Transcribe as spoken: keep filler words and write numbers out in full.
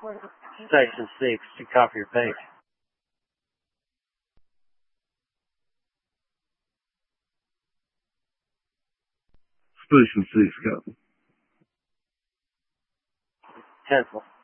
Station six to copy your page. Station six, copy. Cancel.